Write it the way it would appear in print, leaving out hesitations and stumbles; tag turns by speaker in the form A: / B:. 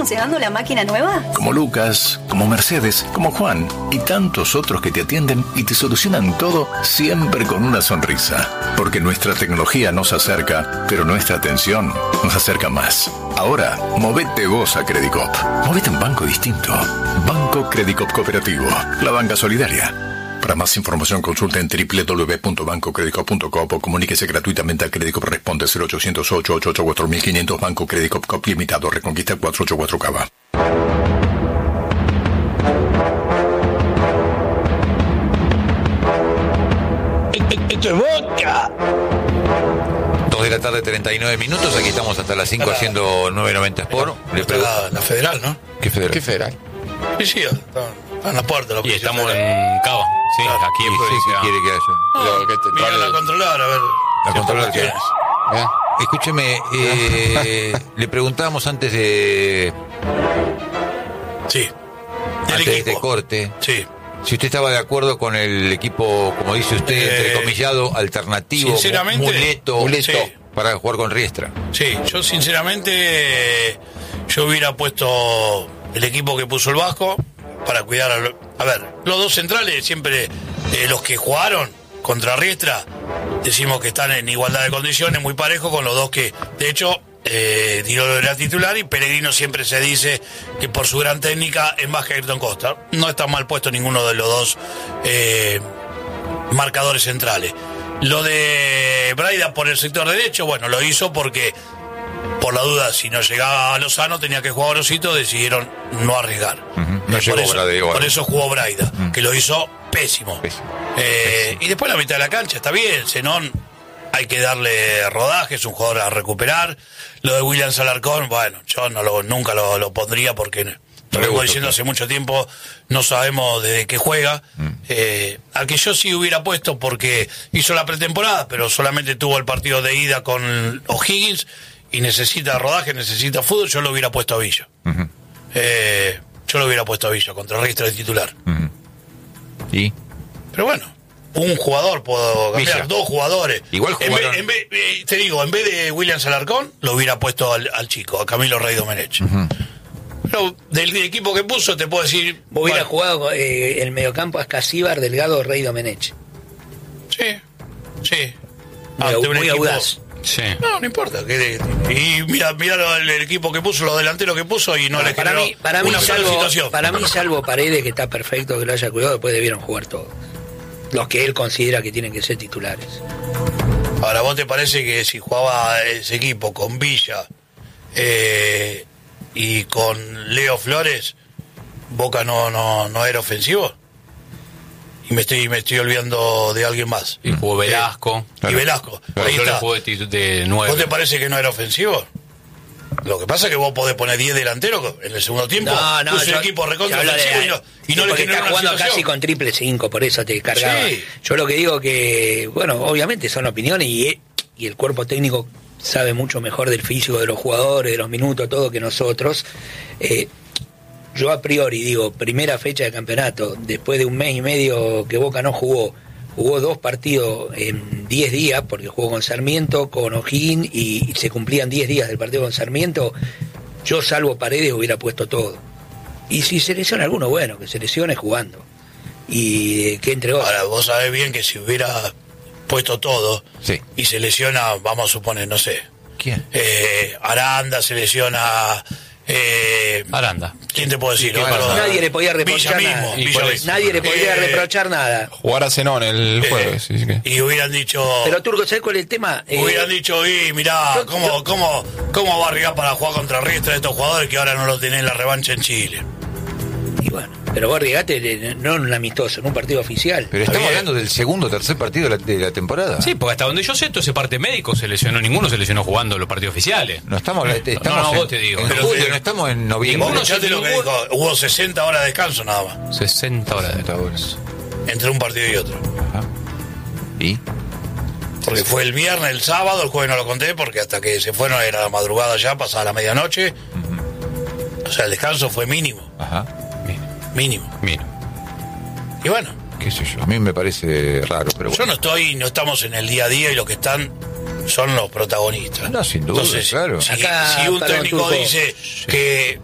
A: funcionando la máquina nueva?
B: Como Lucas, como Mercedes, como Juan y tantos otros que te atienden y te solucionan todo siempre con una sonrisa. Porque nuestra tecnología nos acerca, pero nuestra atención nos acerca más. Ahora, movete vos a Credicop. Movete a un banco distinto. Banco Credicop Cooperativo. La banca solidaria. Para más información consulta en www.bancocredicop.com o comuníquese gratuitamente a Credicop Responde 0800-888-4500 Banco Credicop Cop Limitado Reconquista 484 Cava.
C: Esto es vodka.
D: 2 de la tarde, 39 minutos. Aquí estamos hasta las 5 haciendo 990 Sport.
C: La federal, ¿no?
D: ¿Qué federal?
E: ¿Qué federal?
C: Sí, está en la puerta.
F: Y estamos en Cava. Sí,
C: Claro.
F: aquí en
D: Sí,
F: provincia.
D: ¿qué quiere que haya?
C: Mira a controlar, a ver.
D: La
C: qué
D: controlar,
C: tienes.
E: ¿Eh?
D: Escúcheme, le preguntábamos antes de
C: Sí. Del
D: antes de este
C: equipo.
D: corte
C: Sí.
D: si usted estaba de acuerdo con el equipo, como dice usted, entrecomillado, alternativo,
C: sinceramente,
D: muleto,
C: sí.
D: para jugar con Riestra.
C: Sí, yo sinceramente yo hubiera puesto el equipo que puso el Vasco para cuidar a ver, los dos centrales siempre los que jugaron contra Riestra decimos que están en igualdad de condiciones, muy parejo con los dos que, de hecho, Tirolo era titular y Pellegrino siempre se dice que por su gran técnica es más que Ayrton Costa. No está mal puesto ninguno de los dos marcadores centrales. Lo de Braida por el sector derecho, bueno, lo hizo porque por la duda, si no llegaba a Lozano tenía que jugar Orosito, decidieron no arriesgar.
D: No llegó
C: por eso jugó Braida, que lo hizo pésimo. Y después la mitad de la cancha, está bien, Zenón hay que darle rodaje, es un jugador a recuperar. Lo de William Alarcón, bueno, yo nunca lo pondría porque lo vengo diciendo hace mucho tiempo, no sabemos desde qué juega. Al que yo sí hubiera puesto porque hizo la pretemporada, pero solamente tuvo el partido de ida con O'Higgins y necesita rodaje, necesita fútbol, yo lo hubiera puesto a Villa. Yo lo hubiera puesto a Villa contra Riestra de titular.
D: ¿Y?
C: Pero bueno, un jugador puedo cambiar,
D: Villa.
C: dos jugadores.
D: Igual jugaron...
C: Te digo, en vez de William Alarcón, lo hubiera puesto al chico, a Camilo Rey Domenech. Pero del equipo que puso, te puedo decir...
G: Hubiera jugado el mediocampo a Escasíbar, Delgado, Rey Domenech.
C: Sí.
G: Muy audaz.
F: Sí.
C: No importa. Y mira el equipo que puso, los delanteros que puso y no le
G: para
C: generó
G: mí,
C: una sola situación.
G: Para mí, salvo Paredes, que está perfecto, que lo haya cuidado, después debieron jugar todos. Los que él considera que tienen que ser titulares.
C: Ahora, ¿vos te parece que si jugaba ese equipo con Villa y con Leo Flores, Boca no era ofensivo? Y me estoy olvidando de alguien más.
F: Y jugó Velasco.
C: Y Velasco.
F: Pero
C: Ahí
F: yo le
C: está.
F: jugué de 9.
C: ¿Vos te parece que no era ofensivo? Lo que pasa es que vos podés poner 10 delanteros en el segundo tiempo. Puso un equipo recontra ofensivo y no le generó
G: está
C: una
G: jugando
C: situación.
G: casi con triple 5, por eso te cargaba.
C: Sí.
G: Yo lo que digo que, bueno, obviamente son opiniones y el cuerpo técnico sabe mucho mejor del físico de los jugadores, de los minutos, todo que nosotros. Yo a priori digo, primera fecha de campeonato, después de un mes y medio que Boca no jugó 2 partidos en 10 días, porque jugó con Sarmiento, con O'Higgins, y se cumplían 10 días del partido con Sarmiento. Yo, salvo Paredes, hubiera puesto todo. Y si se lesiona alguno, bueno, que se lesione jugando. Y que entre otros.
C: Ahora, vos sabés bien que si hubiera puesto todo y se lesiona, vamos a suponer, no sé.
D: ¿Quién?
C: Aranda se lesiona.
F: Aranda.
C: ¿Quién te puedo decir?
G: Nadie le podía reprochar
C: Villa
G: nada.
C: mismo, Villa mismo.
G: Nadie le podía reprochar nada.
E: Jugar a Zenón el jueves. Sí, que...
C: Y hubieran dicho...
G: Pero Turco, ¿sabes cuál es el tema?
C: Hubieran dicho, mirá, ¿cómo va a arriesgar para jugar contra Riestra de estos jugadores que ahora no lo tienen en la revancha en Chile?
G: Y bueno, pero vos arriesgaste no en un amistoso, en un partido oficial.
D: Pero estamos hablando del segundo o tercer partido de la temporada.
F: Sí, porque hasta donde yo sé, todo ese parte médico se lesionó, ninguno se lesionó jugando los partidos oficiales.
D: No estamos
F: vos te digo.
D: en julio, no estamos en noviembre.
C: Vos escuchaste lo que dijo, hubo 60 horas de descanso nada más.
F: 60 horas de descanso.
C: Entre un partido y otro.
D: Ajá. ¿Y?
C: Porque fue el viernes, el sábado, el jueves no lo conté porque hasta que se fueron era la madrugada ya, pasada la medianoche. O sea, el descanso fue mínimo.
D: Ajá.
C: Mínimo. Y bueno.
D: Qué sé yo, a mí me parece raro, pero bueno.
C: No estamos en el día a día y los que están son los protagonistas.
D: No, sin duda,
C: Entonces,
D: claro.
C: Si un técnico dice que